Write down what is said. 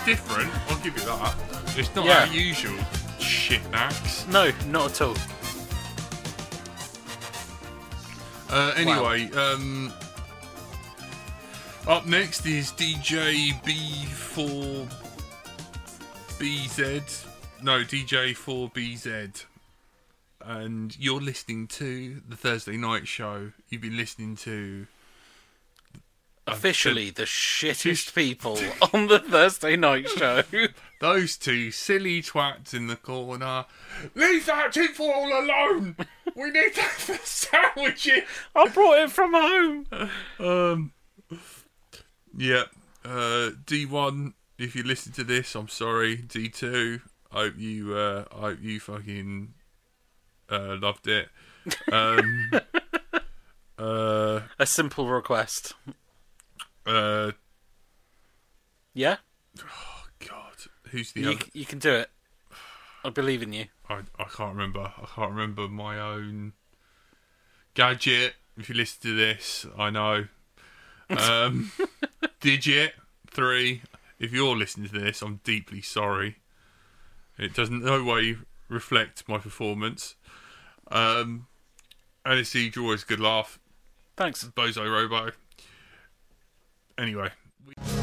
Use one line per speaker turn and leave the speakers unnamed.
different. I'll give you that. It's not our usual shit acts.
No, not at all.
Anyway, up next is DJ B4BZ. No, DJ4BZ. And you're listening to the Thursday Night Show. You've been listening to...
Officially the shittest people on the Thursday Night Show.
Those two silly twats in the corner. Leave that tinfoil alone! We need that for sandwiches!
I brought it from home!
Yeah. D1, if you listen to this, I'm sorry. D2, I hope you fucking loved it.
A simple request. Yeah?
Oh, God. Who's the other?
You can do it. I believe in you.
I can't remember. I can't remember my own gadget. If you listen to this, I know. Digit 3. If you're listening to this, I'm deeply sorry. It doesn't no way reflect my performance. Alice Siege, always a good laugh.
Thanks.
Bozo Robo. Anyway.